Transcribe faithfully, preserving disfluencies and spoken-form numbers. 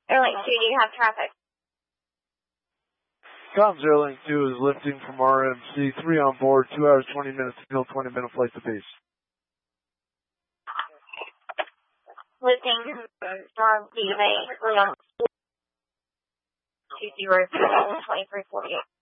Airlink two, do you have traffic? Comms Airlink two is lifting from R M C, three on board, two hours, twenty minutes until twenty minute flight to base. Lifting from D M A, three on two zero, twenty-three forty-eight.